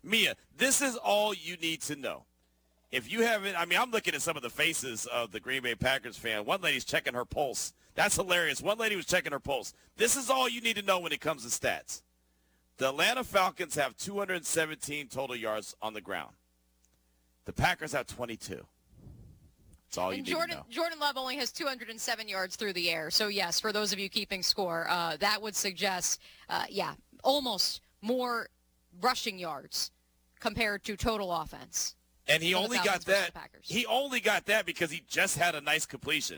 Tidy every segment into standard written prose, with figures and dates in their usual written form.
Mia, this is all you need to know. If you haven't, I mean, I'm looking at some of the faces of the Green Bay Packers fan. One lady's checking her pulse. That's hilarious. One lady was checking her pulse. This is all you need to know when it comes to stats. The Atlanta Falcons have 217 total yards on the ground. The Packers have 22. That's all you need to know. Jordan Love only has 207 yards through the air. So, yes, for those of you keeping score, that would suggest, almost more rushing yards compared to total offense. And he only got that. He only got that because he just had a nice completion.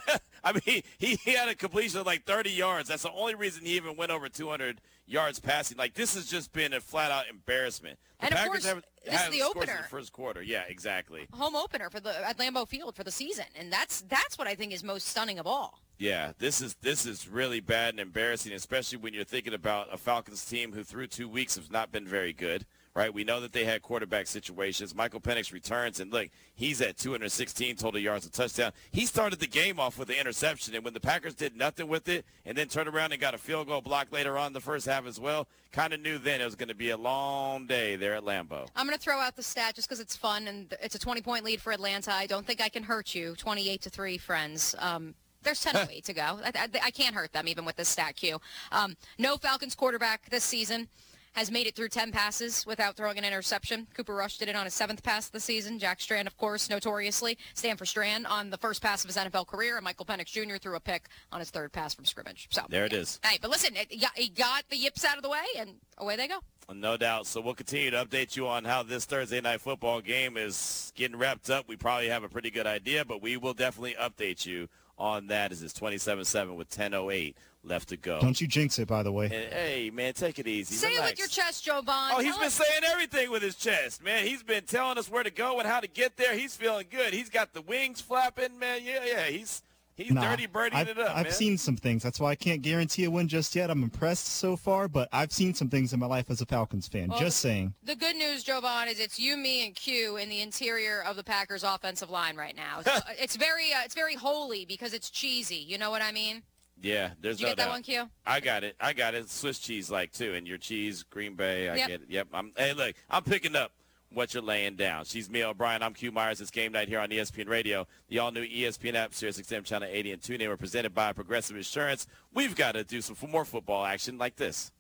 I mean, he had a completion of like 30 yards. That's the only reason he even went over 200 yards passing. Like, this has just been a flat-out embarrassment. The and, Packers of course, this is the opener. In the first quarter. Yeah, exactly. Home opener at Lambeau Field for the season. And that's what I think is most stunning of all. Yeah, this is really bad and embarrassing, especially when you're thinking about a Falcons team who through 2 weeks has not been very good. Right, we know that they had quarterback situations. Michael Penix returns, and look, he's at 216 total yards, a touchdown. He started the game off with the interception, and when the Packers did nothing with it and then turned around and got a field goal block later on in the first half as well, kind of knew then it was going to be a long day there at Lambeau. I'm going to throw out the stat just because it's fun, and it's a 20-point lead for Atlanta. I don't think I can hurt you, 28-3, friends. There's 10:08 to go. I can't hurt them even with this stat queue. No Falcons quarterback this season has made it through 10 passes without throwing an interception. Cooper Rush did it on his 7th pass of the season. Jack Strand, of course, notoriously. Stanford Strand on the first pass of his NFL career. And Michael Penix Jr. threw a pick on his 3rd pass from scrimmage. So there it is. Hey, but listen, he got the yips out of the way, and away they go. No doubt. So we'll continue to update you on how this Thursday night football game is getting wrapped up. We probably have a pretty good idea, but we will definitely update you on that as it's 27-7 with 10:08 left to go. Don't you jinx it, by the way. And, hey, man, take it easy. Say Relax. it with your chest, Joe Bond. Oh, he's been saying everything with his chest, man. He's been telling us where to go and how to get there. He's feeling good. He's got the wings flapping, man. Yeah. He's dirty birdieing it up, I've seen some things. That's why I can't guarantee a win just yet. I'm impressed so far, but I've seen some things in my life as a Falcons fan. Well, just saying. The good news, Joe Bond, is it's you, me, and Q in the interior of the Packers offensive line right now. So it's very holy because it's cheesy. You know what I mean? Yeah, there's no doubt. Did you get that one, Q? I got it. Swiss cheese like too, and your cheese, Green Bay. I get it. Yep. Hey, look, I'm picking up what you're laying down. She's Mia O'Brien. I'm Q Myers. It's game night here on ESPN Radio. The all-new ESPN app, Sirius XM Channel 80 and TuneIn. We're presented by Progressive Insurance. We've got to do some more football action like this.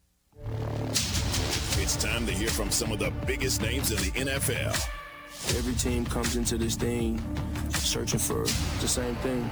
It's time to hear from some of the biggest names in the NFL. Every team comes into this thing searching for the same thing.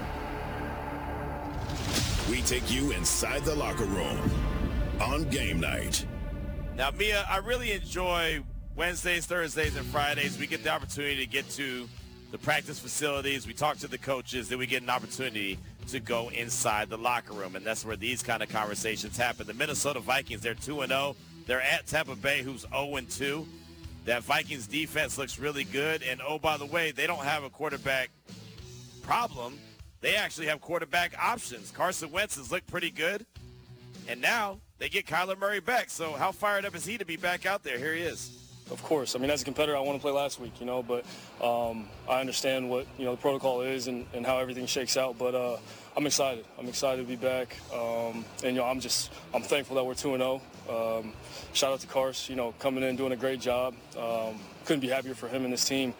We take you inside the locker room on game night. Now, Mia, I really enjoy Wednesdays, Thursdays, and Fridays. We get the opportunity to get to the practice facilities. We talk to the coaches. Then we get an opportunity to go inside the locker room, and that's where these kind of conversations happen. The Minnesota Vikings, they're 2-0. They're at Tampa Bay, who's 0-2. That Vikings defense looks really good. And, oh, by the way, they don't have a quarterback problem. They actually have quarterback options. Carson Wentz has looked pretty good. And now they get Kyler Murray back. So how fired up is he to be back out there? Here he is. Of course. I mean, as a competitor, I want to play last week, but I understand what, the protocol is and how everything shakes out. But I'm excited. I'm excited to be back. And, I'm thankful that we're 2-0. Shout out to Carson, coming in, doing a great job. Couldn't be happier for him and his team.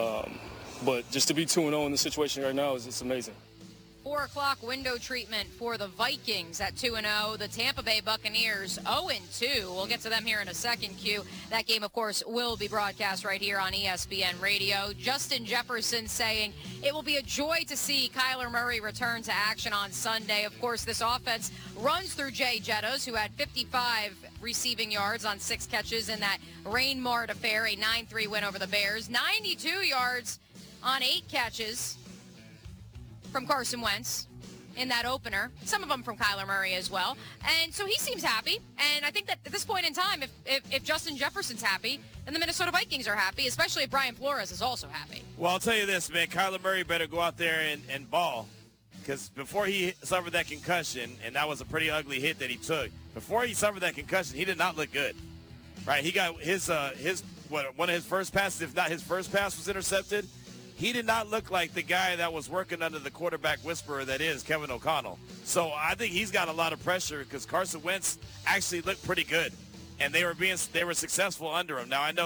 But just to be 2-0 in the situation right now it's amazing. 4 o'clock window treatment for the Vikings at 2-0. The Tampa Bay Buccaneers 0-2. We'll get to them here in a second, Q. That game, of course, will be broadcast right here on ESPN Radio. Justin Jefferson saying it will be a joy to see Kyler Murray return to action on Sunday. Of course, this offense runs through Jay Jettos, who had 55 receiving yards on 6 catches in that rain-marred affair, a 9-3 win over the Bears. 92 yards on 8 catches from Carson Wentz in that opener. Some of them from Kyler Murray as well. And so he seems happy. And I think that at this point in time, if Justin Jefferson's happy, then the Minnesota Vikings are happy, especially if Brian Flores is also happy. Well, I'll tell you this, man. Kyler Murray better go out there and ball. Because before he suffered that concussion, and that was a pretty ugly hit that he took, before he suffered that concussion, he did not look good. Right? He got one of his first passes, if not his first pass, was intercepted. He did not look like the guy that was working under the quarterback whisperer that is Kevin O'Connell. So I think he's got a lot of pressure because Carson Wentz actually looked pretty good, and they were successful under him. Now I know